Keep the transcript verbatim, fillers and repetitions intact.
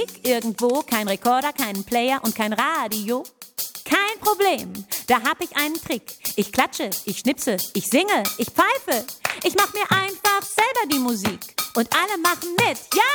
Musik irgendwo, kein Rekorder, kein Player und kein Radio. Kein Problem, da hab ich einen Trick. Ich klatsche, ich schnipse, ich singe, ich pfeife. Ich mach mir einfach selber die Musik und alle machen